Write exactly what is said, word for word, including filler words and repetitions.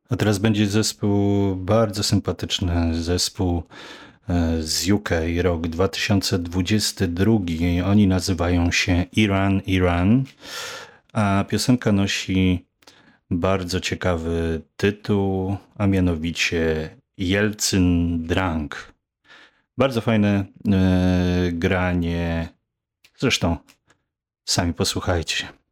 A teraz będzie zespół, bardzo sympatyczny zespół e, z U K, rok dwa tysiące dwudziesty drugi. Oni nazywają się Iran Iran, a piosenka nosi bardzo ciekawy tytuł, a mianowicie Jelcyn Drunk. Bardzo fajne e, granie, zresztą sami posłuchajcie.